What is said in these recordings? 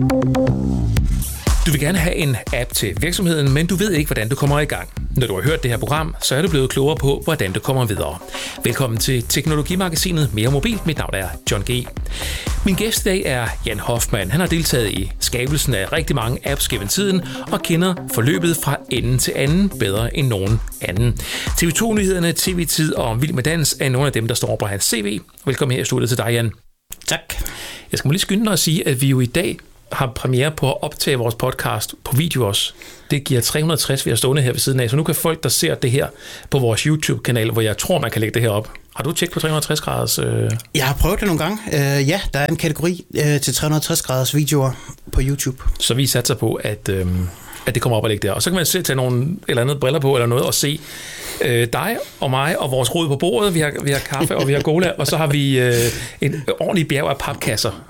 Du vil gerne have en app til virksomheden, men du ved ikke, hvordan du kommer i gang. Når du har hørt det her program, så er du blevet klogere på, hvordan du kommer videre. Velkommen til Teknologimagasinet Mere Mobilt. Mit navn er John G. Min gæst i dag er Jan Hoffmann. Han har deltaget i skabelsen af rigtig mange apps gennem tiden og kender forløbet fra ende til anden bedre end nogen anden. TV2-nyhederne, TV-tid og Vild med Dans er nogle af dem, der står på hans CV. Velkommen her i studiet til dig, Jan. Tak. Jeg skal lige skynde dig at sige, at vi jo i dag har premiere på at optage vores podcast på video også. Det giver 360, vi har stående her ved siden af, så nu kan folk, der ser det her på vores YouTube-kanal, hvor jeg tror, man kan lægge det her op. Har du tjekket på 360 graders? Jeg har prøvet det nogle gange. Ja, der er en kategori til 360 graders videoer på YouTube. Så vi satser på, at det kommer op og ligge der. Og så kan man selv tage nogle eller andet briller på eller noget og se dig og mig og vores rod på bordet. Vi har kaffe og vi har cola, og så har vi en ordentlig bjerg af papkasser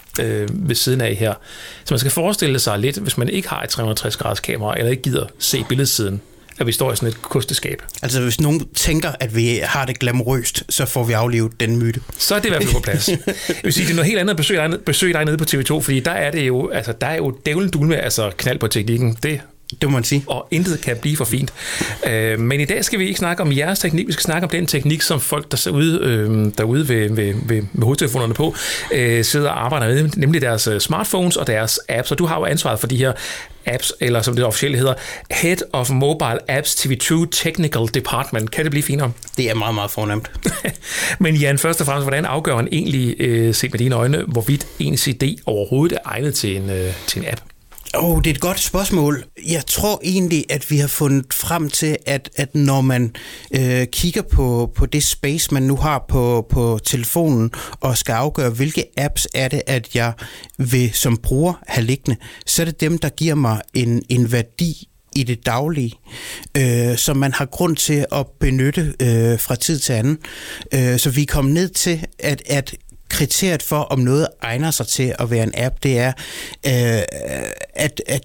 ved siden af her. Så man skal forestille sig lidt, hvis man ikke har et 360 graders kamera, eller ikke gider se billedsiden, at vi står i sådan et kosteskab. Altså hvis nogen tænker, at vi har det glamourøst, så får vi aflevet den myte. Så er det i hvert fald på plads. Jeg vil sige, det er noget helt andet at besøge dig nede på TV2, fordi der er det jo, altså der er jo dævlen dul med, altså knald på teknikken. Det må man sige. Og intet kan blive for fint. Men i dag skal vi ikke snakke om jeres teknik, vi skal snakke om den teknik, som folk, der sidder derude ved hovedtelefonerne på, sidder og arbejder med, nemlig deres smartphones og deres apps. Og du har jo ansvaret for de her apps, eller som det officielle hedder, Head of Mobile Apps TV2 Technical Department. Kan det blive finere? Det er meget, meget fornemt. Men Jan, først og fremmest, hvordan afgør man egentlig, set med dine øjne, hvorvidt en CD overhovedet er egnet til en app? Det er et godt spørgsmål. Jeg tror egentlig, at vi har fundet frem til, at når man kigger på det space, man nu har på telefonen, og skal afgøre, hvilke apps er det, at jeg vil som bruger have liggende, så er det dem, der giver mig en værdi i det daglige, som man har grund til at benytte fra tid til anden. Så vi er kommet ned til, at kriteriet for, om noget egner sig til at være en app, det er, at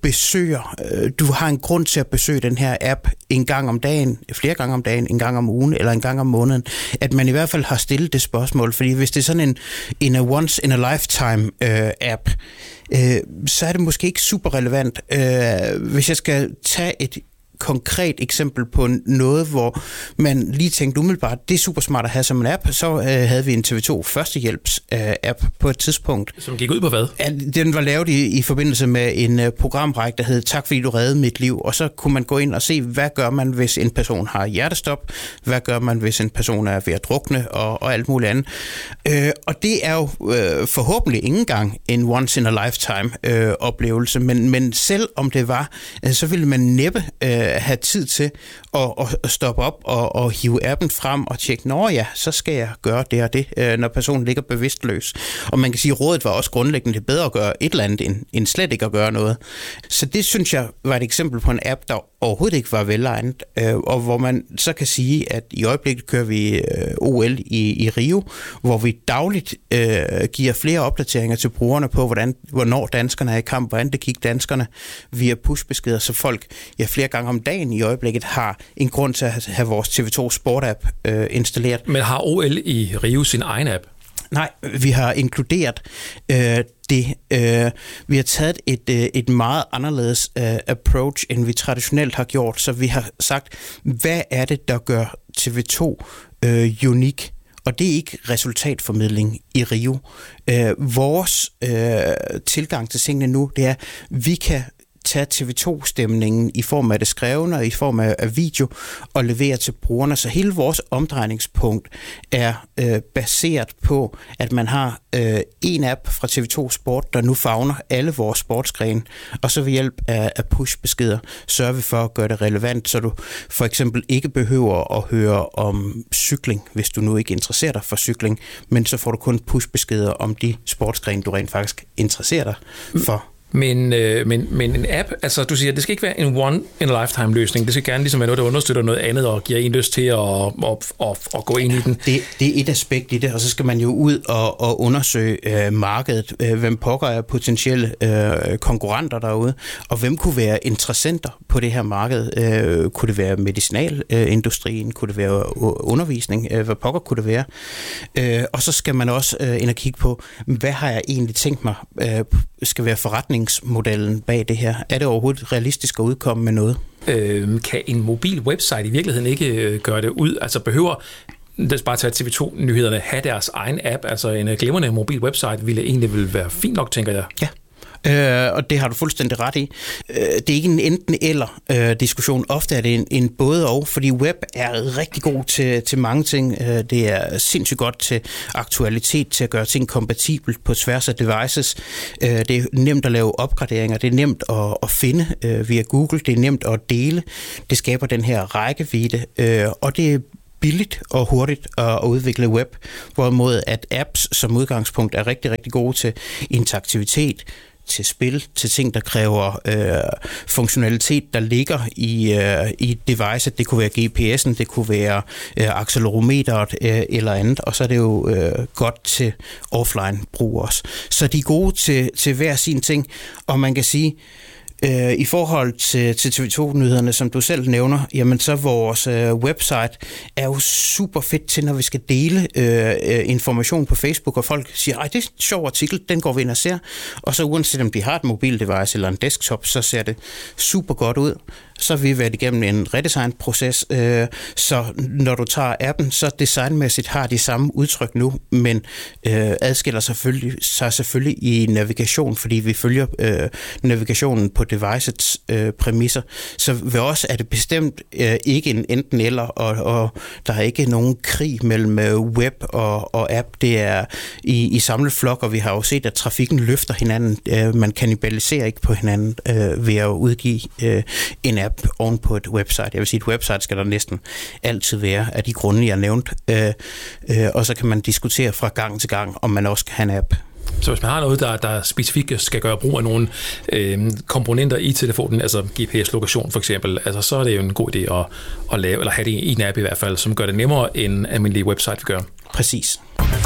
du har en grund til at besøge den her app en gang om dagen, flere gange om dagen, en gang om ugen eller en gang om måneden. At man i hvert fald har stillet det spørgsmål, fordi hvis det er sådan en once in a lifetime app, så er det måske ikke super relevant. Hvis jeg skal tage et konkret eksempel på noget, hvor man lige tænkte umiddelbart, det er super smart at have som en app, så havde vi en TV2 førstehjælps-app på et tidspunkt. Som gik ud på hvad? Den var lavet i forbindelse med en programrække, der hed Tak fordi du reddede mit liv, og så kunne man gå ind og se, hvad gør man, hvis en person har hjertestop, hvad gør man, hvis en person er ved at drukne, og alt muligt andet. Og det er jo forhåbentlig ikke engang en once in a lifetime oplevelse, men selv om det var, så ville man næppe have tid til at stoppe op og hive appen frem og tjekke, så skal jeg gøre det og det, når personen ligger bevidstløs. Og man kan sige, at rådet var også grundlæggende, det er bedre at gøre et eller andet, end slet ikke at gøre noget. Så det synes jeg var et eksempel på en app, der overhovedet ikke var velegnet, og hvor man så kan sige, at i øjeblikket kører vi OL i Rio, hvor vi dagligt giver flere opdateringer til brugerne på, hvornår danskerne er i kamp, hvordan det gik danskerne via pushbeskeder, så folk flere gange om dagen i øjeblikket har en grund til at have vores TV2 Sport-app installeret. Men har OL i Rio sin egen app? Nej, vi har inkluderet det. Vi har taget et meget anderledes approach, end vi traditionelt har gjort. Så vi har sagt, hvad er det, der gør TV2 unik? Og det er ikke resultatformidling i Rio. Vores tilgang til tingene nu, det er, vi kan tage TV2-stemningen i form af det skrevne og i form af video og levere til brugerne. Så hele vores omdrejningspunkt er baseret på, at man har en app fra TV2 Sport, der nu favner alle vores sportsgrene, og så ved hjælp af push-beskeder sørger vi for at gøre det relevant, så du for eksempel ikke behøver at høre om cykling, hvis du nu ikke interesserer dig for cykling, men så får du kun push-beskeder om de sportsgrene, du rent faktisk interesserer dig for. Men en app, altså du siger, det skal ikke være en one-in-a-lifetime løsning. Det skal gerne ligesom være noget, der understøtter noget andet og giver en lyst til at gå ind i den. Det er et aspekt i det, og så skal man jo ud og undersøge markedet. Hvem pokker er potentielle konkurrenter derude, og hvem kunne være interessenter på det her marked? Kunne det være medicinalindustrien? Kunne det være undervisning? Hvad pokker kunne det være? Og så skal man også ind og kigge på, hvad har jeg egentlig tænkt mig skal være forretningsmodellen bag det her? Er det overhovedet realistisk at udkomme med noget? Kan en mobil website i virkeligheden ikke gøre det ud? Altså behøver, lad os bare tage TV2-nyhederne, have deres egen app, altså en glimrende mobil website ville egentlig være fint nok, tænker jeg. Ja. Og det har du fuldstændig ret i. Det er ikke en enten-eller diskussion. Ofte er det en både og, fordi web er rigtig god til mange ting. Det er sindssygt godt til aktualitet, til at gøre ting kompatibelt på tværs af devices. Det er nemt at lave opgraderinger, det er nemt at finde via Google, det er nemt at dele. Det skaber den her rækkevidde, og det er billigt og hurtigt at udvikle web, hvorimod at apps som udgangspunkt er rigtig, rigtig gode til interaktivitet, til spil, til ting, der kræver funktionalitet, der ligger i devicet. Det kunne være GPS'en, det kunne være accelerometeret eller andet, og så er det jo godt til offline-brug også. Så de er gode til hver sin ting, og man kan sige, i forhold til TV2-nyhederne, som du selv nævner, jamen så vores website er jo super fedt til, når vi skal dele information på Facebook, og folk siger, ej, det er en sjov artikel, den går vi ind og ser. Og så uanset om de har et mobildevice eller en desktop, så ser det super godt ud. Så har vi været igennem en redesign-proces, så når du tager appen, så designmæssigt har de samme udtryk nu, men adskiller sig selvfølgelig i navigation, fordi vi følger navigationen på devicets præmisser. Så ved os er det bestemt ikke en enten eller, og der er ikke nogen krig mellem web og app. Det er i samlet flok, og vi har jo set, at trafikken løfter hinanden. Man kannibaliserer ikke på hinanden ved at udgive en app oven på et website. Jeg vil sige, at et website skal der næsten altid være af de grunde, jeg nævnte. Og så kan man diskutere fra gang til gang, om man også kan have en app. Så hvis man har noget, der specifikt skal gøre brug af nogle komponenter i telefonen, altså GPS-lokation for eksempel, altså så er det jo en god idé at lave, eller have det i en app i hvert fald, som gør det nemmere end almindelige website vi gør. Præcis.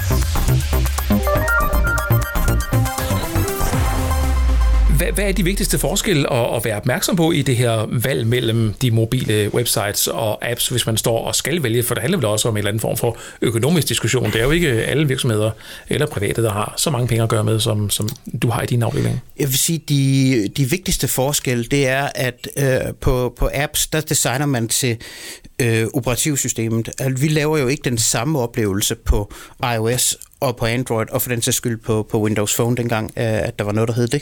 Hvad er de vigtigste forskelle at være opmærksom på i det her valg mellem de mobile websites og apps, hvis man står og skal vælge? For det handler vel også om en eller anden form for økonomisk diskussion. Det er jo ikke alle virksomheder eller private, der har så mange penge at gøre med, som du har i din afdeling. Jeg vil sige, de vigtigste forskelle, det er, at på apps, der designer man til operativsystemet. Altså, vi laver jo ikke den samme oplevelse på iOS og på Android, og for den sags skyld på Windows Phone dengang, at der var noget, der hed det.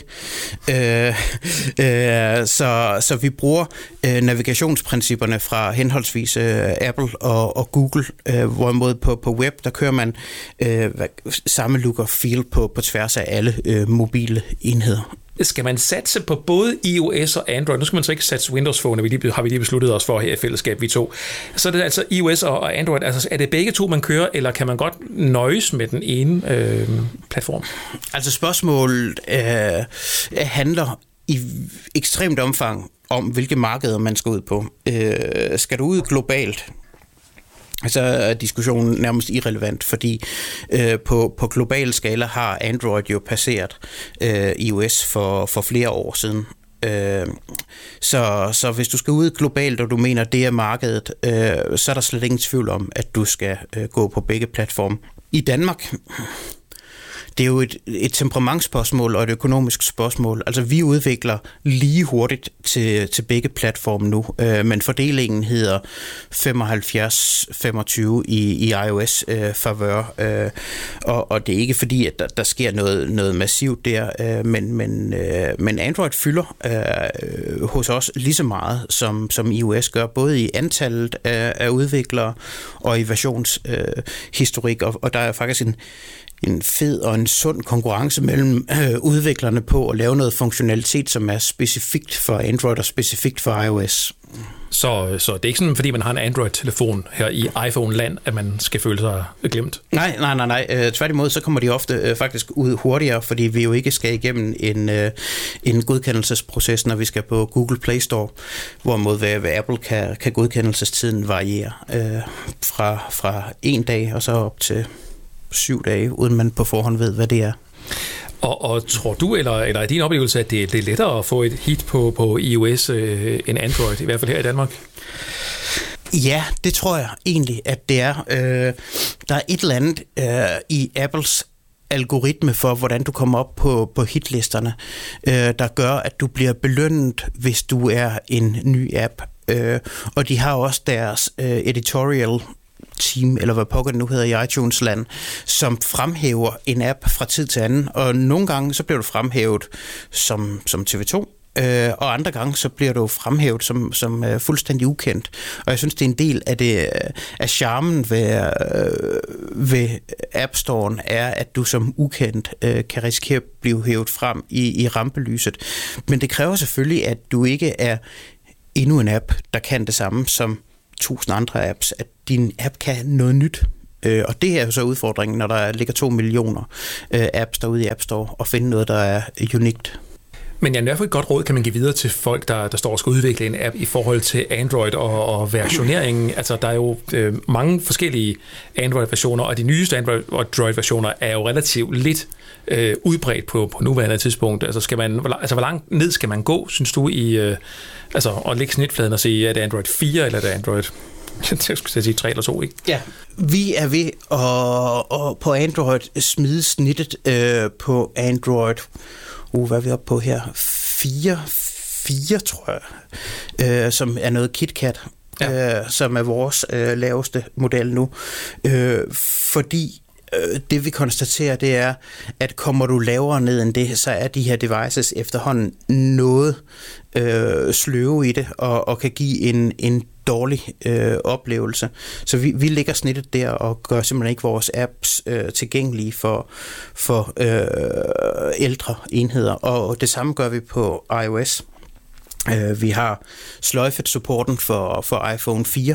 Så vi bruger navigationsprincipperne fra henholdsvis Apple og Google, hvorimod på web, der kører man samme look og feel på tværs af alle mobile enheder. Skal man satse på både iOS og Android? Nu skal man så ikke satse Windows Phone, har vi lige besluttet os for her i fællesskab, vi to. Så er det altså iOS og Android. Altså, er det begge to, man kører, eller kan man godt nøjes med den ene platform? Altså spørgsmålet handler i ekstremt omfang om, hvilke markeder man skal ud på. Skal du ud globalt? Så er diskussionen nærmest irrelevant, fordi på global skala har Android jo passeret iOS for flere år siden. Så hvis du skal ud globalt, og du mener, det er markedet, så er der slet ingen tvivl om, at du skal gå på begge platforme. I Danmark, det er jo et temperamentsspørgsmål og et økonomisk spørgsmål. Altså, vi udvikler lige hurtigt til begge platforme nu, men fordelingen hedder 75-25 i iOS favør, og det er ikke fordi, at der sker noget massivt der, men Android fylder hos os lige så meget, som iOS gør, både i antallet af udviklere og i versionshistorik, og der er faktisk en fed og en sund konkurrence mellem udviklerne på at lave noget funktionalitet, som er specifikt for Android og specifikt for iOS. Så det er ikke sådan, fordi man har en Android-telefon her i iPhone-land, at man skal føle sig glemt? Nej. Tværtimod, så kommer de ofte faktisk ud hurtigere, fordi vi jo ikke skal igennem en godkendelsesproces, når vi skal på Google Play Store, hvorimod ved Apple kan godkendelsestiden variere fra 1 dag og så op til 7 dage, uden man på forhånd ved, hvad det er. Og tror du, eller er din oplevelse, at det er lettere at få et hit på iOS end Android, i hvert fald her i Danmark? Ja, det tror jeg egentlig, at det er. Der er et eller andet i Apples algoritme for, hvordan du kommer op på hitlisterne, der gør, at du bliver belønnet, hvis du er en ny app. Og de har også deres editorial team, eller hvad pokker det nu hedder i iTunes-land, som fremhæver en app fra tid til anden, og nogle gange så bliver du fremhævet som TV2, og andre gange så bliver du fremhævet som fuldstændig ukendt. Og jeg synes, det er en del af charmen ved App Store'en er, at du som ukendt kan risikere at blive hævet frem i rampelyset. Men det kræver selvfølgelig, at du ikke er endnu en app, der kan det samme som 1000 andre apps, at din app kan noget nyt. Og det er jo så udfordringen, når der ligger 2 millioner apps derude i App Store, og finde noget, der er unikt. Men i hvert fald et godt råd kan man give videre til folk, der står og skal udvikle en app i forhold til Android og versioneringen. Altså, der er jo mange forskellige Android-versioner, og de nyeste Android-versioner er jo relativt lidt udbredt på nuværende tidspunkt. Altså, hvor langt ned skal man gå, synes du, i at lægge snitfladen og se, er det Android 4 eller er det Android? Jeg skulle sige 3 eller 2, ikke? Ja, vi er ved at på Android smide snittet på Android. Hvad er vi oppe på her? 4, tror jeg, som er noget KitKat, som er vores laveste model nu. Fordi det vi konstaterer, det er, at kommer du lavere ned end det, så er de her devices efterhånden noget sløve i det, og kan give en dårlig oplevelse. Så vi lægger snittet der og gør simpelthen ikke vores apps tilgængelige for ældre enheder. Og det samme gør vi på iOS. Vi har sløjfet supporten for iPhone 4.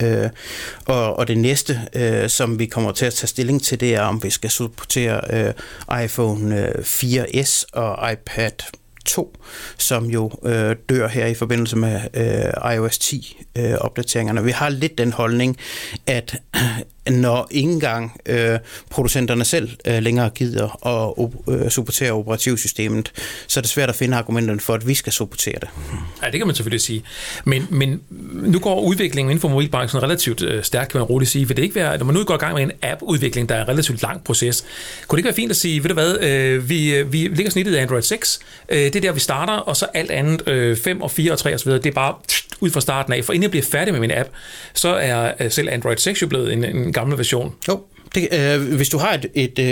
Og det næste, som vi kommer til at tage stilling til, det er, om vi skal supportere iPhone 4S og iPad 2, som jo dør her i forbindelse med iOS 10 opdateringerne. Vi har lidt den holdning, at når ikke engang producenterne selv længere gider at supportere operativsystemet, så er det svært at finde argumenterne for, at vi skal supportere det. Ja, det kan man selvfølgelig sige. Men nu går udviklingen inden for mobilbranchen relativt stærkt, kan man roligt sige. Vil det ikke være, når man nu går i gang med en app-udvikling, der er en relativt lang proces, kunne det ikke være fint at sige, ved du hvad, vi ligger snittet af Android 6, det er der, vi starter, og så alt andet 5 og 4 og 3 og så videre, det er bare ud fra starten af. For inden jeg bliver færdig med min app, så er selv Android 6 jo blevet en gammel version. Jo. Hvis du har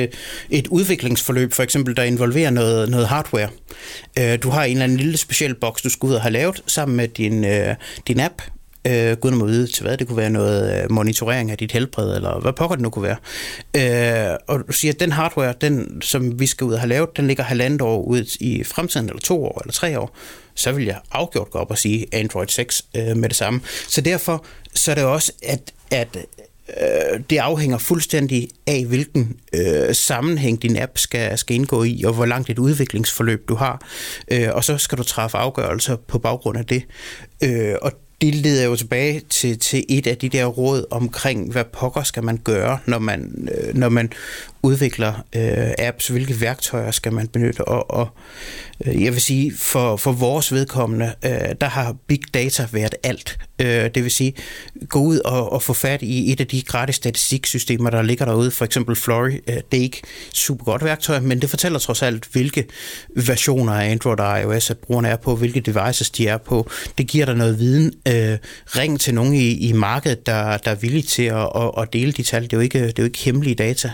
et udviklingsforløb, for eksempel, der involverer noget hardware, du har en eller anden lille speciel boks, du skal ud og have lavet sammen med din app, gud må vide til hvad, det kunne være noget monitorering af dit helbred, eller hvad pokker det nu kunne være. Og du siger, at den hardware, den som vi skal ud og have lavet, den ligger 1,5 år ud i fremtiden, eller 2 år, eller 3 år, så vil jeg afgjort gå op og sige Android 6 med det samme. Så derfor så er det også, at det afhænger fuldstændig af, hvilken sammenhæng din app skal indgå i, og hvor langt et udviklingsforløb du har. Og så skal du træffe afgørelser på baggrund af det. Og det leder jo tilbage til et af de der råd omkring, hvad pokker skal man gøre, når man udvikler apps, hvilke værktøjer skal man benytte. Og jeg vil sige, for vores vedkommende, der har big data været alt. Det vil sige, gå ud og få fat i et af de gratis statistiksystemer, der ligger derude, for eksempel Flory. Det er ikke super godt værktøj, men det fortæller trods alt, hvilke versioner af Android og iOS, at brugerne er på, hvilke devices de er på. Det giver dig noget viden. Ring til nogen i markedet, der er villige til at dele de tal. Det er jo ikke hemmelige data.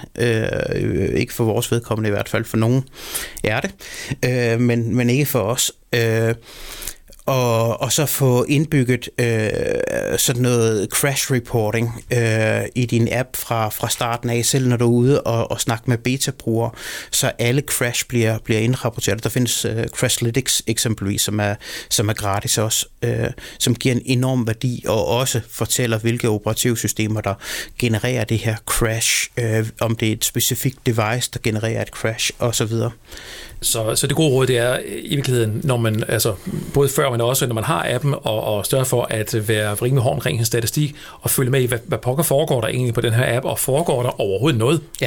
Ikke for vores vedkommende i hvert fald. For nogen er det. Men ikke for os. og så få indbygget sådan noget crash reporting i din app fra starten af, selv når du er ude og snakke med beta-brugere, så alle crash bliver indrapporteret. Der findes Crashlytics eksempelvis, som er gratis også, som giver en enorm værdi, og også fortæller, hvilke operativsystemer, der genererer det her crash, om det er et specifikt device, der genererer et crash, osv. Så det gode råd, det er i virkeligheden, når man, altså både før, men også når man har appen, og større for at være rimelig hård omkring en statistik, og følge med i, hvad pokker foregår der egentlig på den her app, og foregår der overhovedet noget? Ja.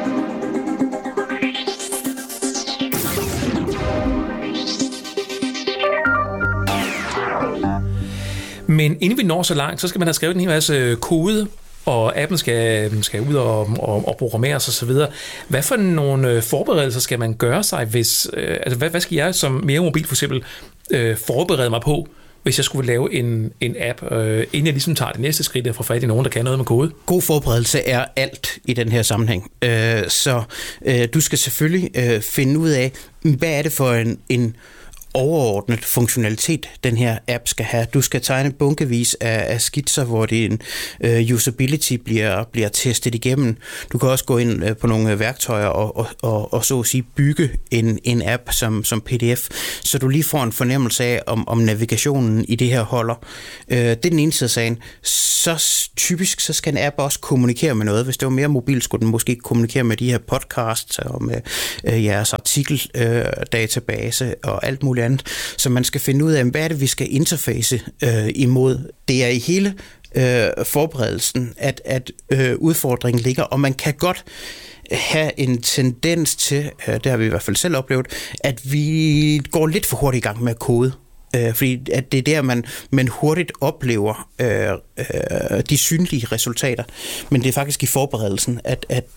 Men inden vi når så langt, så skal man have skrevet en hel masse kode, og appen skal ud og programmeres og så videre. Hvad for nogle forberedelser skal man gøre sig, hvis altså hvad skal jeg som mere mobil for eksempel forberede mig på, hvis jeg skulle lave en app, inden jeg ligesom tager det næste skridt og får fat i nogen, der kan noget med kode? God forberedelse er alt i den her sammenhæng. Så du skal selvfølgelig finde ud af, hvad er det for en overordnet funktionalitet, den her app skal have. Du skal tegne bunkevis af skitser, hvor din usability bliver testet igennem. Du kan også gå ind på nogle værktøjer og så at sige bygge en app som PDF, så du lige får en fornemmelse af, om navigationen i det her holder. Det er den ene side af sagen. Så typisk så skal en app også kommunikere med noget. Hvis det var mere mobil, skulle den måske kommunikere med de her podcasts og med jeres artikeldatabase og alt muligt andet. Så man skal finde ud af, hvad er det, vi skal interface imod. Det er i hele forberedelsen, at udfordringen ligger, og man kan godt have en tendens til, det har vi i hvert fald selv oplevet, at vi går lidt for hurtigt i gang med at kode. Fordi at det er der, man hurtigt oplever de synlige resultater. Men det er faktisk i forberedelsen, at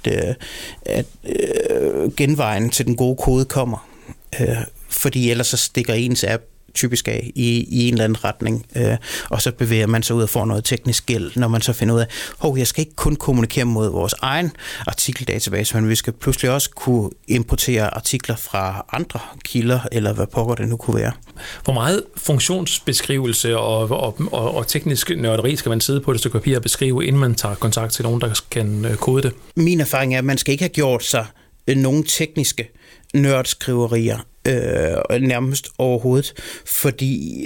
genvejen til den gode kode kommer. Fordi ellers så stikker ens app typisk af i en eller anden retning, og så bevæger man sig ud og får noget teknisk gæld, når man så finder ud af, jeg skal ikke kun kommunikere mod vores egen artikeldatabase, men vi skal pludselig også kunne importere artikler fra andre kilder, eller hvad pokker det nu kunne være. Hvor meget funktionsbeskrivelse og teknisk nørderi skal man sidde på et stykke papir og beskrive, inden man tager kontakt til nogen, der kan kode det? Min erfaring er, at man skal ikke have gjort sig nogle tekniske nørdskriverier nærmest overhovedet, fordi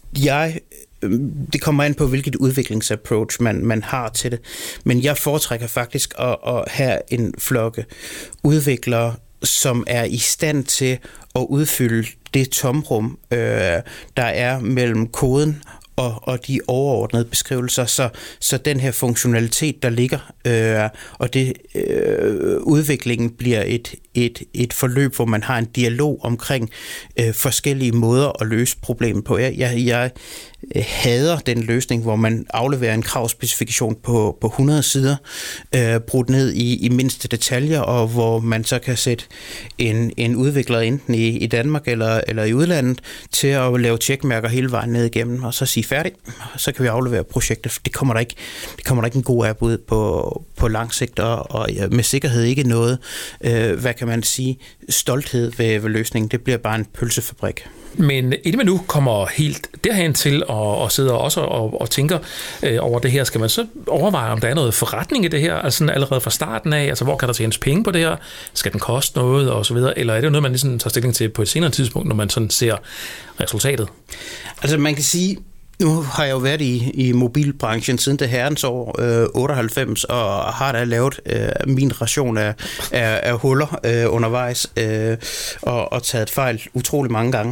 det kommer an på, hvilket udviklingsapproach man har til det, men jeg foretrækker faktisk at have en flokke udviklere, som er i stand til at udfylde det tomrum, der er mellem koden og de overordnede beskrivelser, så den her funktionalitet, der ligger, og det udviklingen bliver et forløb, hvor man har en dialog omkring forskellige måder at løse problemet på. Jeg hader den løsning, hvor man afleverer en kravspecifikation på 100 sider, brudt ned i mindste detaljer, og hvor man så kan sætte en udvikler enten i Danmark eller i udlandet til at lave checkmærker hele vejen ned igennem, og så sige færdig, så kan vi aflevere projektet. Det kommer der ikke en god app ud på lang sigt, og med sikkerhed ikke noget, hvad kan man sige, stolthed ved løsningen. Det bliver bare en pølsefabrik. Men inden man nu kommer helt derhen til at sidde også og tænker over det her, skal man så overveje, om der er noget forretning i det her, altså allerede fra starten af, altså hvor kan der tjenes penge på det her, skal den koste noget og så videre, eller er det noget, man ligesom tager stilling til på et senere tidspunkt, når man sådan ser resultatet? Altså man kan sige, nu har jeg jo været i mobilbranchen siden det herrens år 98, og har da lavet min ration af huller undervejs, og taget fejl utrolig mange gange.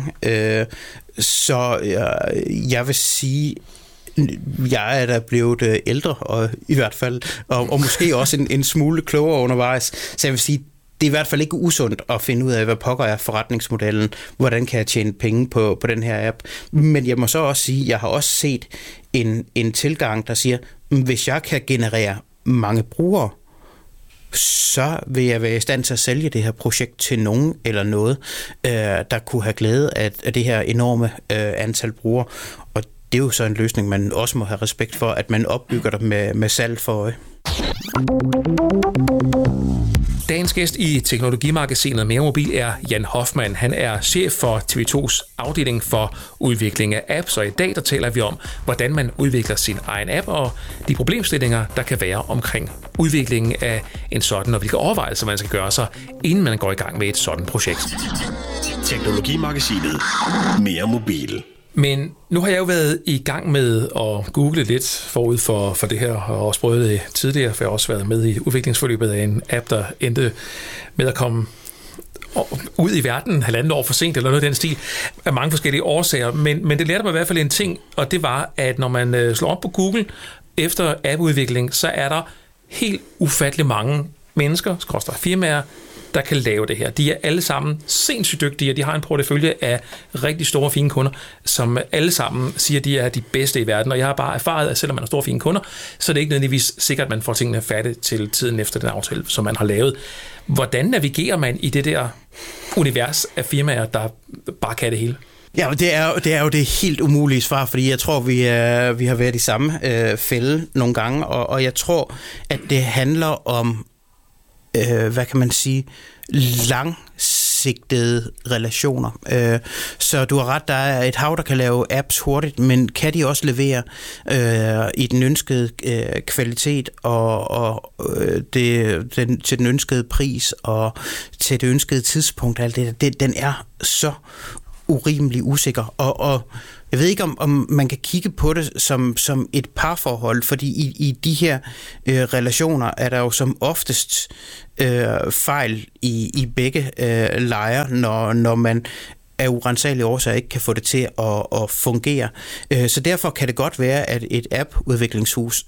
Så jeg vil sige, jeg er da blevet ældre, og i hvert fald, og måske også en smule klogere undervejs. Så jeg vil sige, det er i hvert fald ikke usundt at finde ud af, hvad pokker er forretningsmodellen, hvordan kan jeg tjene penge på den her app. Men jeg må så også sige, jeg har også set en tilgang, der siger, hvis jeg kan generere mange brugere, så vil jeg være i stand til at sælge det her projekt til nogen eller noget, der kunne have glæde af det her enorme antal brugere. Og det er jo så en løsning, man også må have respekt for, at man opbygger det med salg for øje. Dagens gæst i Teknologimagasinet Mere Mobil er Jan Hoffmann. Han er chef for TV2's afdeling for udvikling af apps, og i dag der taler vi om, hvordan man udvikler sin egen app, og de problemstillinger, der kan være omkring udviklingen af en sådan, og hvilke overvejelser man skal gøre sig, inden man går i gang med et sådan projekt. Teknologimagasinet Mere Mobil. Men nu har jeg jo været i gang med at google lidt forud for det her, og også prøvet det tidligere, for jeg har også været med i udviklingsforløbet af en app, der endte med at komme ud i verden 1,5 år for sent, eller noget af den stil, af mange forskellige årsager. Men det lærte mig i hvert fald en ting, og det var, at når man slår op på Google efter appudvikling, så er der helt ufattelig mange mennesker, firmaer, der kan lave det her. De er alle sammen sindssygt dygtige, og de har en portefølje af rigtig store, fine kunder, som alle sammen siger, at de er de bedste i verden. Og jeg har bare erfaret, at selvom man har store, fine kunder, så er det ikke nødvendigvis sikkert, at man får tingene færdigt til tiden efter den aftale, som man har lavet. Hvordan navigerer man i det der univers af firmaer, der bare kan det hele? Ja, det er jo det helt umulige svar, fordi jeg tror, vi har været i samme fælde nogle gange, og jeg tror, at det handler om hvad kan man sige, langsigtede relationer. Så du har ret, der er et hav, der kan lave apps hurtigt, men kan de også levere i den ønskede kvalitet og til den ønskede pris og til det ønskede tidspunkt? Alt det, den er så urimelig usikker, og jeg ved ikke, om man kan kigge på det som et parforhold, fordi i de her relationer er der jo som oftest fejl i begge lejre, når man af urensagelige årsager ikke kan få det til at fungere. Så derfor kan det godt være, at et app-udviklingshus,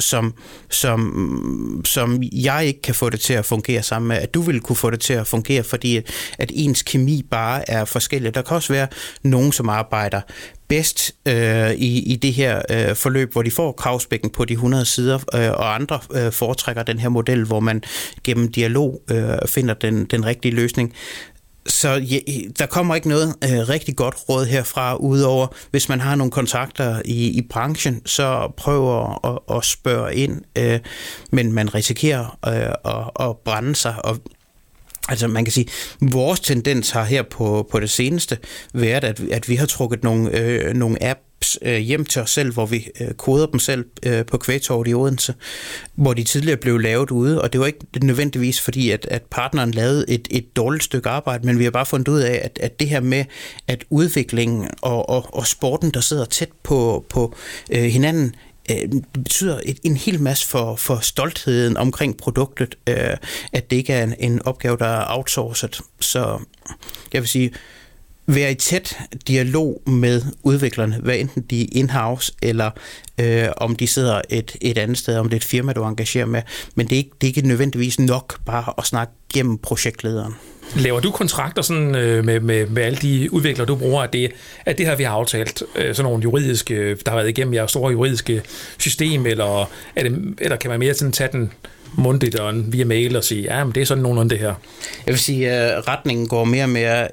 som jeg ikke kan få det til at fungere sammen med, at du vil kunne få det til at fungere, fordi at ens kemi bare er forskellig. Der kan også være nogen, som arbejder bedst i det her forløb, hvor de får kravspækken på de 100 sider, og andre foretrækker den her model, hvor man gennem dialog finder den rigtige løsning. Så ja, der kommer ikke noget rigtig godt råd herfra, udover hvis man har nogle kontakter i branchen, så prøv at spørge ind, men man risikerer at brænde sig. Og altså man kan sige, vores tendens har her på det seneste været, at vi har trukket nogle apps hjem til os selv, hvor vi koder dem selv på Kvægtorvet i Odense, hvor de tidligere blev lavet ude, og det var ikke nødvendigvis fordi, at partneren lavede et dårligt stykke arbejde, men vi har bare fundet ud af, at det her med, at udviklingen og sporten, der sidder tæt på hinanden, det betyder en hel masse for stoltheden omkring produktet, at det ikke er en opgave, der er outsourcet. Så jeg vil sige, være i tæt dialog med udviklerne, hvad enten de er in-house, eller om de sidder et andet sted, om det er et firma, du engagerer med. Men det er ikke nødvendigvis nok bare at snakke gennem projektlederen. Laver du kontrakter sådan, med alle de udviklere, du bruger, at det her, vi har aftalt, sådan nogle juridiske, der har været igennem jeres store juridiske system, eller kan man mere sådan tage den mundtligt og via mail og sige, ja, men det er sådan nogenlunde det her? Jeg vil sige, at retningen går mere og mere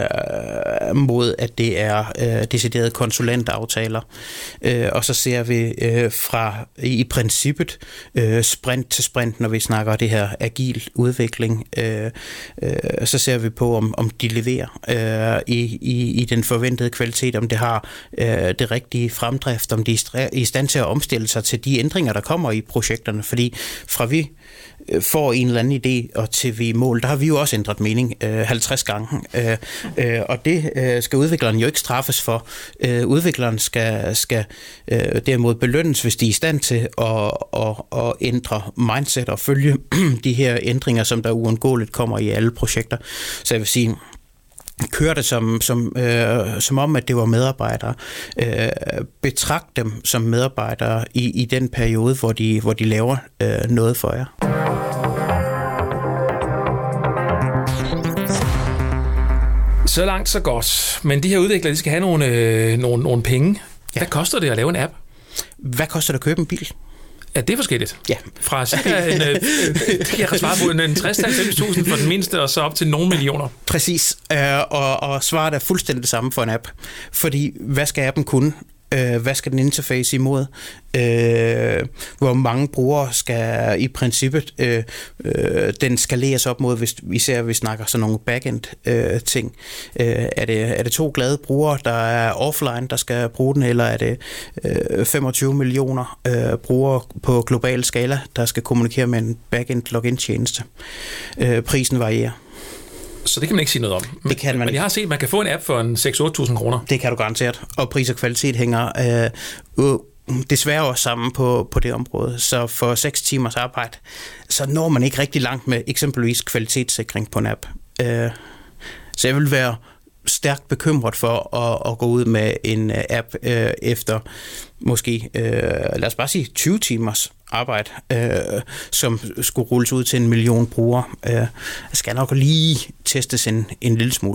mod, at det er deciderede konsulentaftaler. Og så ser vi fra i princippet sprint til sprint, når vi snakker det her agil udvikling, så ser vi på, om de leverer i den forventede kvalitet, om det har det rigtige fremdrift, om de er i stand til at omstille sig til de ændringer, der kommer i projekterne. Fordi fra vi får en eller anden idé, og til vi mål, der har vi jo også ændret mening 50 gange. Og det skal udvikleren jo ikke straffes for. Udvikleren skal derimod belønnes, hvis de er i stand til at ændre mindset og følge de her ændringer, som der uundgåeligt kommer i alle projekter. Så jeg vil sige, kør det som om, at det var medarbejdere. Betragt dem som medarbejdere i den periode, hvor de laver noget for jer. Så langt, så godt. Men de her udviklere, de skal have nogle penge. Ja. Hvad koster det at lave en app? Hvad koster det at købe en bil? Ja, det er forskelligt. Ja. Fra cirka jeg har svaret på en 60-90.000 for den mindste, og så op til nogle millioner. Præcis. Og svaret er fuldstændig det samme for en app. Fordi hvad skal appen kunne? Hvad skal den interface imod? Hvor mange brugere skal i princippet den skaleres op mod, især hvis vi snakker sådan nogle backend ting. Er det 2 glade brugere, der er offline, der skal bruge den, eller er det 25 millioner brugere på global skala, der skal kommunikere med en backend login-tjeneste? Prisen varierer. Så det kan man ikke sige noget om. Det kan man. Men jeg har set, at man kan få en app for en 6-8.000 kroner. Det kan du garanteret. Og pris og kvalitet hænger desværre også sammen på det område. Så for 6 timers arbejde, så når man ikke rigtig langt med eksempelvis kvalitetssikring på en app. Så jeg vil være stærkt bekymret for at gå ud med en app efter måske, lad os bare sige, 20 timers arbejde, som skulle rulles ud til 1 million brugere. Skal nok lige testes en lille smule.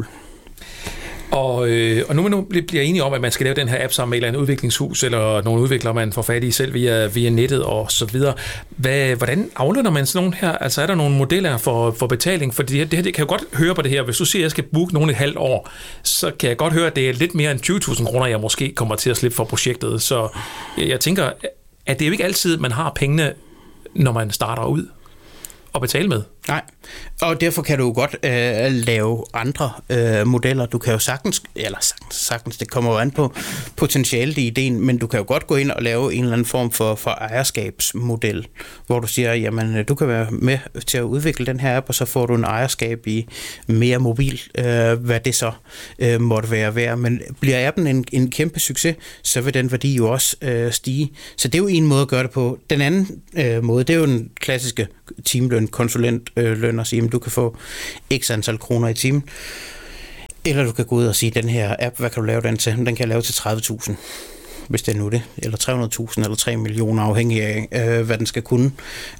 Og nu bliver jeg enige om, at man skal lave den her app sammen med et eller andet udviklingshus, eller nogle udviklere, man får fat i selv via nettet og så videre. Hvordan aflønner man sådan nogle her? Altså er der nogle modeller for betaling? For det kan jeg jo godt høre på det her. Hvis du siger, at jeg skal booke nogle et halvt år, så kan jeg godt høre, at det er lidt mere end 20.000 kroner, jeg måske kommer til at slippe for projektet. Så jeg tænker, at det er jo ikke altid, man har pengene, når man starter ud og betale med. Nej, og derfor kan du jo godt lave andre modeller. Du kan jo sagtens, det kommer jo an på potentialet i ideen, men du kan jo godt gå ind og lave en eller anden form for ejerskabsmodel, hvor du siger, jamen du kan være med til at udvikle den her app, og så får du en ejerskab i mere mobil, hvad det så måtte være værd. Men bliver appen en kæmpe succes, så vil den værdi jo også stige. Så det er jo en måde at gøre det på. Den anden måde, det er jo den klassiske timeløn, konsulentløn, og sige, at du kan få x antal kroner i timen. Eller du kan gå ud og sige, den her app, hvad kan du lave den til? Den kan jeg lave til 30.000, hvis det er nu det. Eller 300.000, eller 3 millioner, afhængig af, hvad den skal kunne.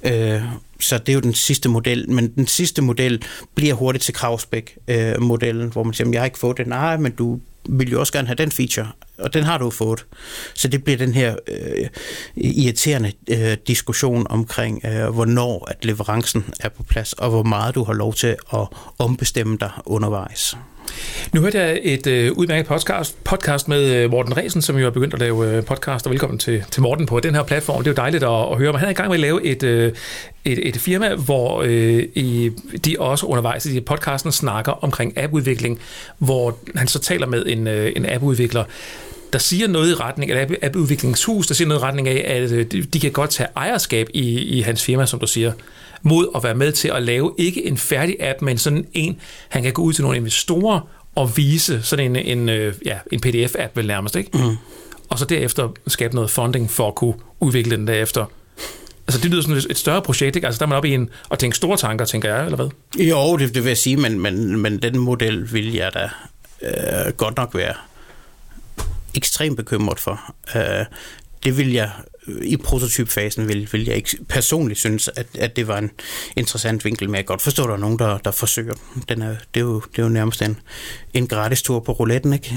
Så det er jo den sidste model. Men den sidste model bliver hurtigt til Kravsbæk-modellen, hvor man siger, jeg har ikke fået den. Nej, men du vil jo også gerne have den feature, og den har du fået. Så det bliver den her irriterende diskussion omkring, hvornår at leverancen er på plads, og hvor meget du har lov til at ombestemme dig undervejs. Nu hørte jeg et udmærket podcast med Morten Resen, som jo er begyndt at lave podcast, og velkommen til Morten på den her platform. Det er jo dejligt at høre, men han er i gang med at lave et firma, hvor de også undervejs i podcasten snakker omkring appudvikling, hvor han så taler med en appudvikler, der siger noget i retning af appudviklingshus, der siger noget i retning af, at de kan godt tage ejerskab i hans firma, som du siger, mod at være med til at lave ikke en færdig app, men sådan en, han kan gå ud til nogle investorer og vise sådan en PDF-app vel nærmest, ikke? Mm. Og så derefter skabe noget funding for at kunne udvikle den derefter. Altså det lyder sådan et større projekt, ikke? Altså der er man oppe i og tænke store tanker, tænker jeg, eller hvad? Jo, det vil jeg sige, men den model vil jeg da godt nok være ekstremt bekymret for. Det vil jeg i prototypfasen vil jeg ikke personligt synes, at det var en interessant vinkel, men jeg kan godt forstå, at der er nogen, der forsøger den. Det er jo nærmest en gratis tur på rouletten, ikke?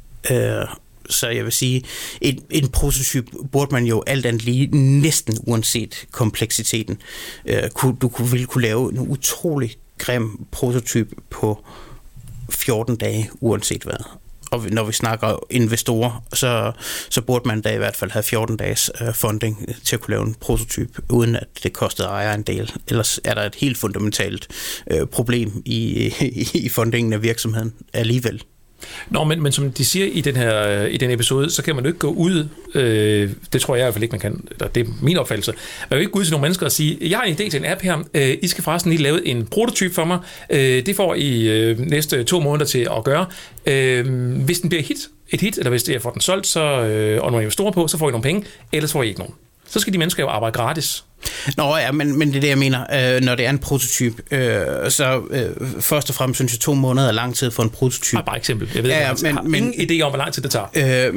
Så jeg vil sige, en prototyp burde man jo alt andet lige, næsten uanset kompleksiteten, ville kunne lave en utrolig grim prototyp på 14 dage, uanset hvad. Og når vi snakker investorer, så burde man da i hvert fald have 14 dages funding til at kunne lave en prototyp, uden at det kostede ejer en del. Ellers er der et helt fundamentalt problem i fundingen af virksomheden alligevel. Nå, men som de siger i den episode, så kan man jo ikke gå ud, det tror jeg i hvert fald ikke, man kan, det er min opfattelse, man kan ikke gå ud til nogle mennesker og sige, jeg har en idé til en app her, I skal forresten lige lave en prototyp for mig, det får I næste 2 måneder til at gøre. Hvis den bliver et hit, eller hvis jeg får den solgt, så, og nogle investorer på, så får I nogle penge, ellers får I ikke nogen. Så skal de mennesker jo arbejde gratis. Nå ja, men det er det, jeg mener. Når det er en prototyp, så først og fremmest synes jeg 2 måneder er lang tid for en prototyp. Bare eksempel. Jeg ved ikke, jeg har ingen idé om, hvor lang tid det tager.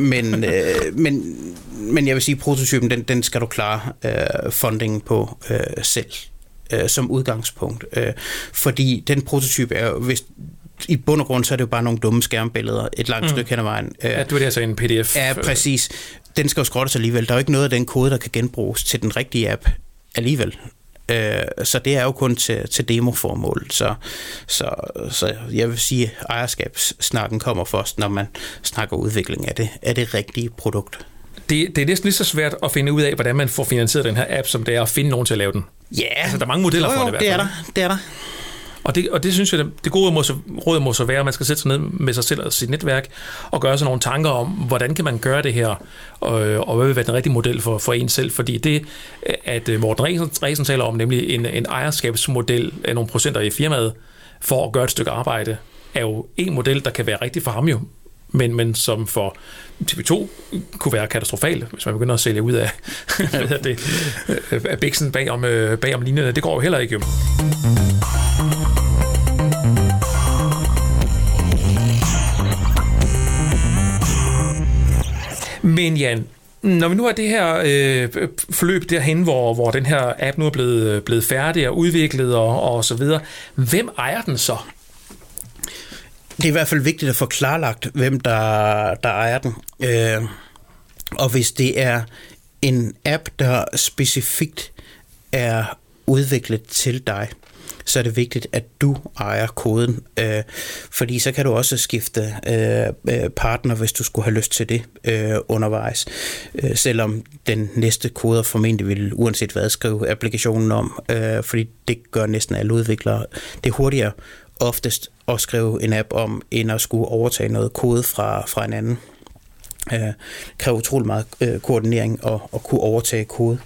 Men jeg vil sige, at prototypen, den skal du klare fundingen på selv, som udgangspunkt. Fordi den prototyp er hvis i bund og grund, så er det jo bare nogle dumme skærmbilleder et langt stykke hen ad vejen. Ja, du er det altså en pdf. Ja, præcis. Den skal jo skrottes alligevel. Der er jo ikke noget af den kode, der kan genbruges til den rigtige app alligevel. Så det er jo kun til demoformål. Så jeg vil sige, at ejerskabssnakken kommer først, når man snakker udvikling af det rigtige produkt. Det er næsten lige så svært at finde ud af, hvordan man får finansieret den her app, som det er at finde nogen til at lave den. Ja, altså, der er mange modeller for det i hvert fald. Det er der. Og det synes jeg, det gode råd må så være, at man skal sætte sig ned med sig selv og sit netværk og gøre sig nogle tanker om, hvordan kan man gøre det her, og hvad vil være den rigtige model for en selv. Fordi det, at Morten Resen taler om, nemlig en ejerskabsmodel af nogle procenter i firmaet for at gøre et stykke arbejde, er jo en model, der kan være rigtig for ham jo, men som for TV2 kunne være katastrofal, hvis man begynder at sælge ud af af biksen bag om linjerne. Det går jo heller ikke jo. Men Jan, når vi nu har det her forløb derhen, hvor den her app nu er blevet færdig og udviklet og så videre, hvem ejer den så? Det er i hvert fald vigtigt at få klarlagt, hvem der ejer den. Og hvis det er en app, der specifikt er udviklet til dig, så er det vigtigt, at du ejer koden. Fordi så kan du også skifte partner, hvis du skulle have lyst til det undervejs. Selvom den næste kode formentlig vil uanset hvad skrive applikationen om. Fordi det gør næsten alle udviklere. Det er hurtigere oftest at skrive en app om, end at skulle overtage noget kode fra en anden. Det kræver utrolig meget koordinering at kunne overtage kode.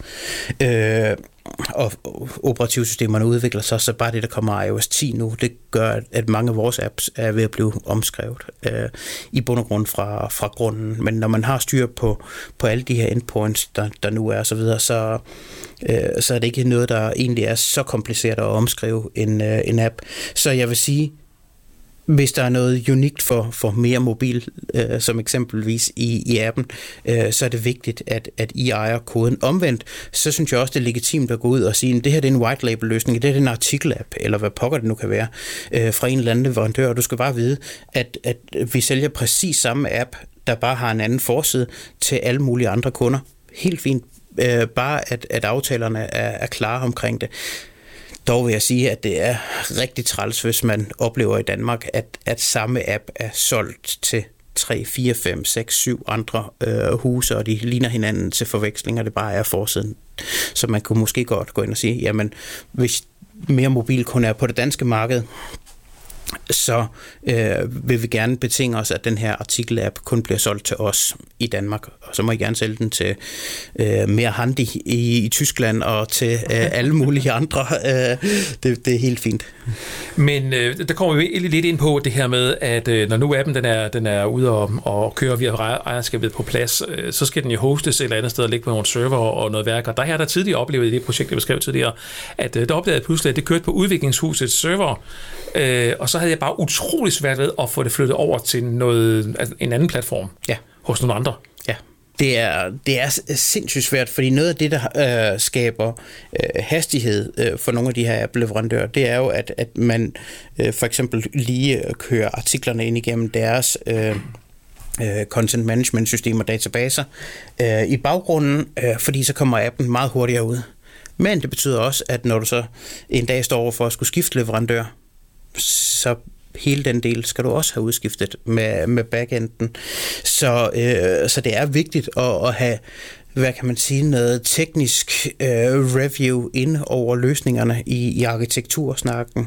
Og operativsystemerne udvikler sig, så bare det, der kommer iOS 10 nu, det gør, at mange af vores apps er ved at blive omskrevet i bund og grund fra grunden. Men når man har styr på alle de her endpoints, der nu er og så videre, så er det ikke noget, der egentlig er så kompliceret at omskrive en app. Så jeg vil sige, hvis der er noget unikt for mere mobil, som eksempelvis i appen, så er det vigtigt, at I ejer koden. Omvendt, så synes jeg også, det er legitimt at gå ud og sige, at det her det er en white label løsning, det her er en artikel-app, eller hvad pokker det nu kan være, fra en eller anden leverandør. Du skal bare vide, at vi sælger præcis samme app, der bare har en anden forside til alle mulige andre kunder. Helt fint. Bare at aftalerne er klare omkring det. Dog vil jeg sige, at det er rigtig træls, hvis man oplever i Danmark, at samme app er solgt til 3, 4, 5, 6, 7 andre huse, og de ligner hinanden til forveksling, og det bare er forsiden. Så man kunne måske godt gå ind og sige, jamen hvis mere mobil kun er på det danske marked, så vil vi gerne betinge os, at den her artikel-app kun bliver solgt til os i Danmark. Og så må I gerne sælge den til mere Handy i Tyskland og til alle mulige andre. Det er helt fint. Men der kommer vi lidt ind på det her med, at når nu appen den er ude og kører via ejerskabet på plads, så skal den jo hostes et eller andet sted og ligge på nogle server og noget værk. Og der har der tidligere oplevet i det projekt, jeg beskrev tidligere, at der opdagede jeg pludselig, at det kørte på udviklingshusets server, og så havde jeg bare utrolig svært ved at få det flyttet over til en anden platform hos nogle andre. Ja. Det er sindssygt svært, fordi noget af det, der skaber hastighed for nogle af de her app-leverandører, det er jo, at man for eksempel lige kører artiklerne ind igennem deres content management systemer, databaser i baggrunden, fordi så kommer appen meget hurtigere ud. Men det betyder også, at når du så en dag står over for at skulle skifte leverandør, så hele den del skal du også have udskiftet med backenden. Så det er vigtigt at have, hvad kan man sige, noget teknisk review ind over løsningerne i arkitektursnakken.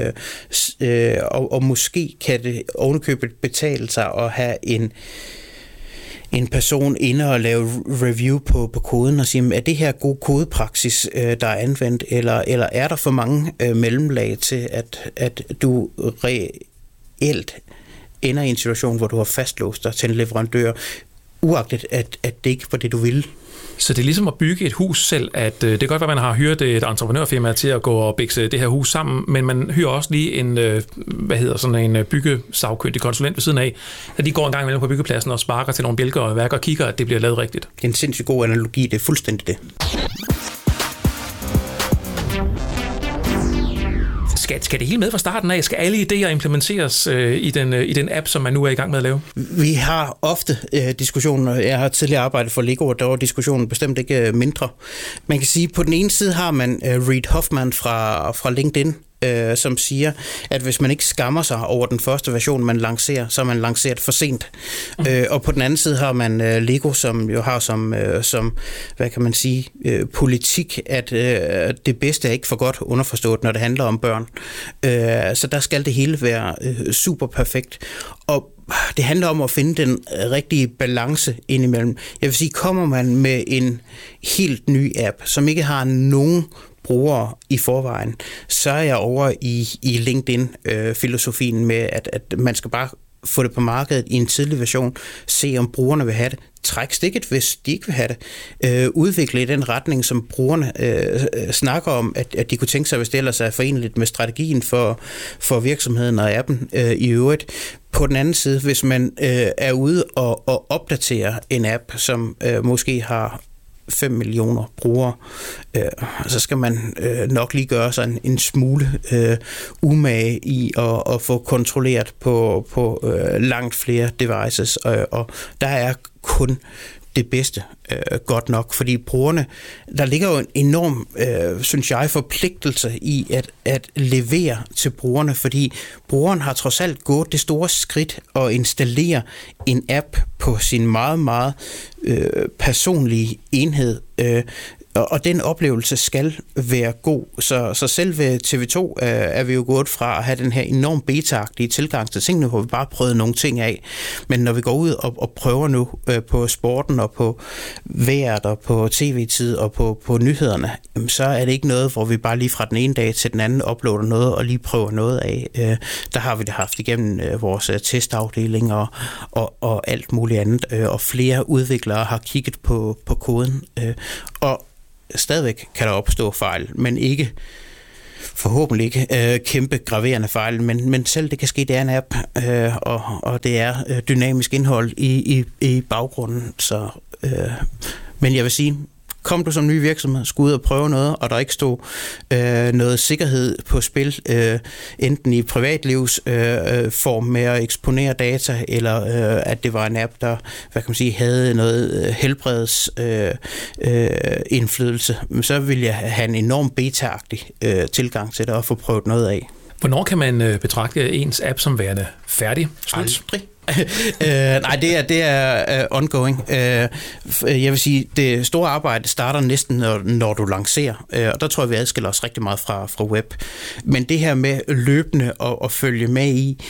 Og måske kan det ovenikøbet betale sig at have en person inde og lave review på koden og sige, er det her god kodepraksis, der er anvendt, eller er der for mange mellemlag til, at du reelt ender i en situation, hvor du har fastlåst dig til en leverandør, uagtet at det ikke var det, du ville. Så det er ligesom at bygge et hus selv, at det kan godt være, at man har hyret et entreprenørfirma til at gå og bikse det her hus sammen, men man hyrer også lige en byggesagkyndig konsulent ved siden af, at de går en gang imellem på byggepladsen og sparker til nogle bjælker og værker og kigger, at det bliver lavet rigtigt. Det er en sindssygt god analogi, det er fuldstændig det. Skal det hele med fra starten af? Skal alle idéer implementeres i den app, som man nu er i gang med at lave? Vi har ofte diskussioner. Jeg har tidligere arbejdet for Lego, og der var diskussionen bestemt ikke mindre. Man kan sige, at på den ene side har man Reid Hoffman fra LinkedIn, som siger, at hvis man ikke skammer sig over den første version, man lancerer, så er man lanceret for sent. Og på den anden side har man Lego, som jo har som hvad kan man sige, politik, at det bedste er ikke for godt underforstået, når det handler om børn. Så der skal det hele være super perfekt. Og det handler om at finde den rigtige balance indimellem. Jeg vil sige, kommer man med en helt ny app, som ikke har nogen brugere i forvejen, så er jeg over i LinkedIn-filosofien med, at man skal bare få det på markedet i en tidlig version, se om brugerne vil have det, træk stikket, hvis de ikke vil have det, udvikle i den retning, som brugerne snakker om, at de kunne tænke sig, hvis det ellers er foreneligt med strategien for virksomheden og appen i øvrigt. På den anden side, hvis man er ude og opdaterer en app, som måske har 5 millioner brugere, så skal man nok lige gøre sig en smule umage i at få kontrolleret på langt flere devices, og der er kun det bedste godt nok, fordi brugerne, der ligger jo en enorm, synes jeg, forpligtelse i at levere til brugerne, fordi brugeren har trods alt gået det store skridt at installere en app på sin meget, meget personlige enhed, og den oplevelse skal være god. Så selv ved TV2 er vi jo gået fra at have den her enormt beta-agtige tilgang til tingene, hvor vi bare prøvede nogle ting af. Men når vi går ud og prøver nu på sporten og på vejret og på tv-tid og på nyhederne, så er det ikke noget, hvor vi bare lige fra den ene dag til den anden uploader noget og lige prøver noget af. Der har vi det haft igennem vores testafdeling og alt muligt andet, og flere udviklere har kigget på koden. Og stadigvæk kan der opstå fejl, men ikke forhåbentlig ikke kæmpe graverende fejl, men selv det kan ske, det er en app, og det er dynamisk indhold i baggrunden. Så, men jeg vil sige, kom du som ny virksomhed, skulle ud og prøve noget, og der ikke stod noget sikkerhed på spil, enten i privatlivsform med at eksponere data, eller at det var en app, der, hvad kan man sige, havde noget helbredsindflydelse, så ville jeg have en enorm beta-agtig tilgang til det og få prøvet noget af. Hvornår kan man betragte ens app som værende færdig? Aldrig. Nej, det er ongoing. Jeg vil sige, det store arbejde starter næsten, når du lancerer, og der tror jeg, vi adskiller os rigtig meget fra web. Men det her med løbende at følge med i,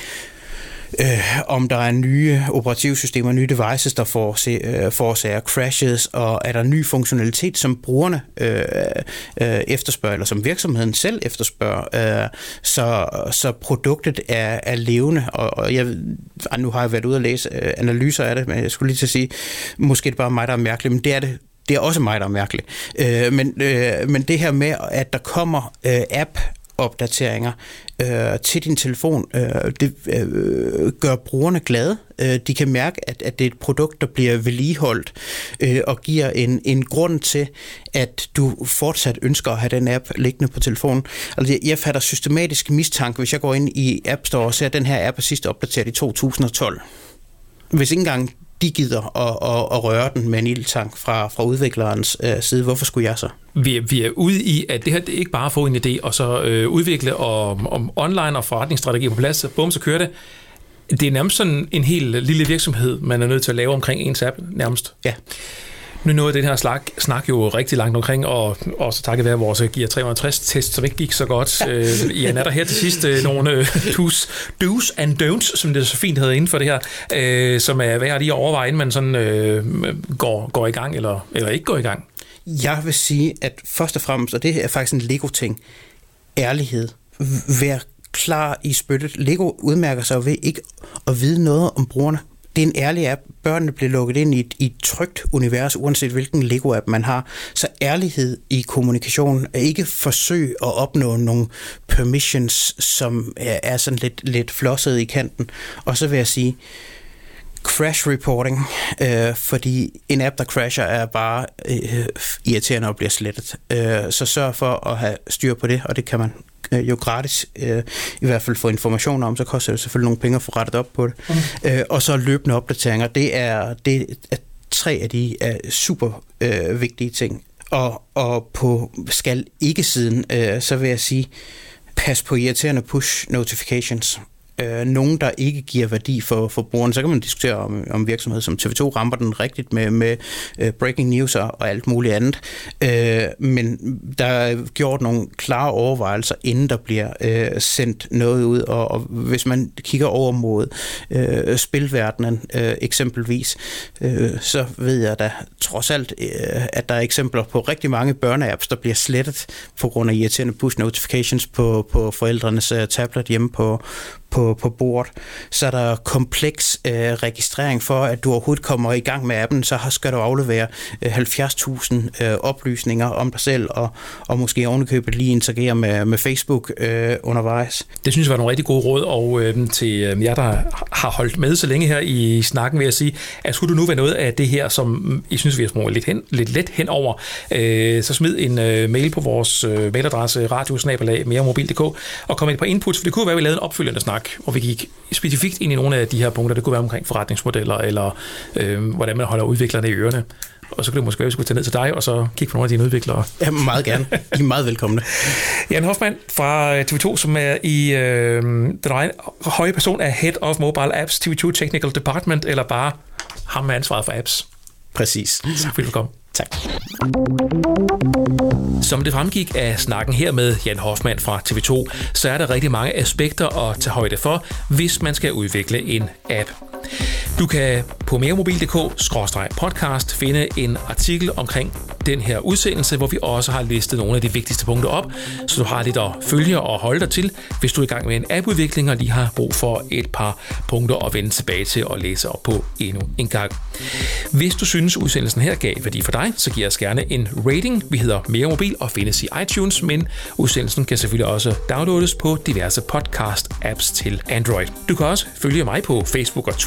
om der er nye operativsystemer, nye devices, der forårsager crashes, og er der ny funktionalitet, som brugerne efterspørger, eller som virksomheden selv efterspørger, så produktet er levende, og nu har jeg været ude og læse analyser af det, men jeg skulle lige til at sige, måske det er bare mig, der er mærkelig, men det er det. Det er også mig, der er mærkelig. Men det her med, at der kommer app-opdateringer til din telefon, det gør brugerne glade. De kan mærke, at det er et produkt, der bliver vedligeholdt og giver en grund til, at du fortsat ønsker at have den app liggende på telefonen. Altså, jeg fatter systematisk mistanke, hvis jeg går ind i App Store og ser, at den her app er sidst opdateret i 2012. Hvis ikke engang de gider at røre den med en ildtank fra udviklerens side. Hvorfor skulle jeg så? Vi er ude i, at det her det er ikke bare at få en idé, og så udvikle om online og forretningsstrategi på plads. Bum, så kører det. Det er nærmest sådan en helt lille virksomhed, man er nødt til at lave omkring ens app, nærmest. Ja. Nu nåede den her snak jo rigtig langt omkring, og også takket være vores Gear 360-test, som ikke gik så godt. Jan, er der her til sidst nogle do's and don'ts, som det så fint hedder inden for det her, som er værd lige at overveje, inden man sådan går i gang, eller ikke går i gang? Jeg vil sige, at først og fremmest, og det er faktisk en Lego-ting, ærlighed. Vær klar i spyttet. Lego udmærker sig ved ikke at vide noget om brugerne. Det er en ærlig app. Børnene bliver lukket ind i et trygt univers, uanset hvilken Lego-app man har. Så ærlighed i kommunikationen er ikke forsøg at opnå nogle permissions, som er sådan lidt flosset i kanten. Og så vil jeg sige, crash reporting, fordi en app, der crasher, er bare irriterende og bliver slettet. Så sørg for at have styr på det, og det kan man jo gratis i hvert fald få information om, så koster det selvfølgelig nogle penge at få rettet op på det. Og så løbende opdateringer, det er 3 af de super vigtige ting. Og på skal ikke siden, så vil jeg sige, Pas på irriterende push notifications. Nogen, der ikke giver værdi for brugeren. Så kan man diskutere om virksomheder som TV2 ramper den rigtigt med breaking news og alt muligt andet. Men der er gjort nogle klare overvejelser, inden der bliver sendt noget ud. Og hvis man kigger over mod spilverdenen eksempelvis, så ved jeg da trods alt, at der er eksempler på rigtig mange børneapps, der bliver slettet på grund af irriterende push notifications på forældrenes tablet hjemme på bordet. Så er der kompleks registrering for, at du overhovedet kommer i gang med appen, så skal du aflevere 70.000 oplysninger om dig selv, og måske ovenikøbet lige interagere med Facebook undervejs. Det synes jeg var nogle rigtig gode råd, og til jer, der har holdt med så længe her i snakken, vil jeg sige, at skulle du nu være noget af det her, som I synes, vi har smået lidt let henover, så smid en mail på vores mailadresse radio@meremobil.dk og kom ind på inputs, for det kunne være, at vi lavede en opfølgende snak, og vi gik specifikt ind i nogle af de her punkter. Det kunne være omkring forretningsmodeller, eller hvordan man holder udviklerne i ørerne. Og så kunne det måske være, at vi skulle tage ned til dig, og så kigge på nogle af dine udviklere. Ja, meget gerne. I er meget velkomne. Jan Hoffmann fra TV2, som er i den høje person af Head of Mobile Apps, TV2 Technical Department, eller bare ham med ansvaret for apps. Præcis. Tak fordi du kom. Tak. Som det fremgik af snakken her med Jan Hoffmann fra TV2, så er der rigtig mange aspekter at tage højde for, hvis man skal udvikle en app. Du kan på meremobil.dk/podcast finde en artikel omkring den her udsendelse, hvor vi også har listet nogle af de vigtigste punkter op, så du har lidt at følge og holde dig til, hvis du er i gang med en appudvikling og lige har brug for et par punkter at vende tilbage til og læse op på endnu en gang. Hvis du synes, udsendelsen her gav værdi for dig, så giv os gerne en rating. Vi hedder Meremobil og findes i iTunes, men udsendelsen kan selvfølgelig også downloades på diverse podcast-apps til Android. Du kan også følge mig på Facebook og